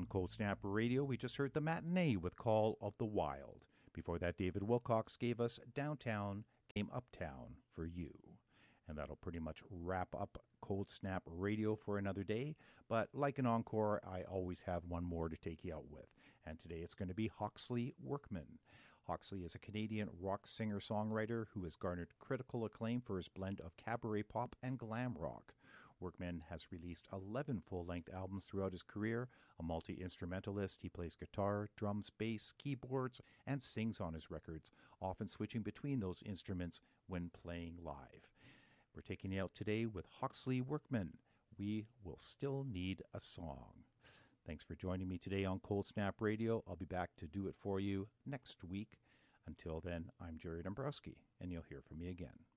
On Cold Snap Radio, we just heard The Matinee with Call of the Wild. Before that, David Wilcox gave us Downtown Came Uptown for You. And that'll pretty much wrap up Cold Snap Radio for another day. But like an encore, I always have one more to take you out with. And today it's going to be Hawksley Workman. Hawksley is a Canadian rock singer-songwriter who has garnered critical acclaim for his blend of cabaret pop and glam rock. Workman has released 11 full-length albums throughout his career. A multi-instrumentalist, he plays guitar, drums, bass, keyboards, and sings on his records, often switching between those instruments when playing live. We're taking you out today with Hawksley Workman. We Will Still Need a Song. Thanks for joining me today on Cold Snap Radio. I'll be back to do it for you next week. Until then, I'm Jerry Dombrowski, and you'll hear from me again.